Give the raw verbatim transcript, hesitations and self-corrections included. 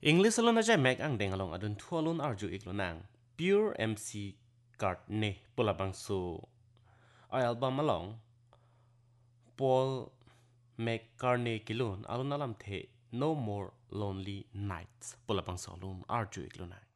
English alone aja mek ang deng along adun thua lun arju ik lunang Pure M C Cartney pulabang su ay album along Paul McCartney kilun alun alam the No More Lonely Nights pulabang su alun arju ik lunang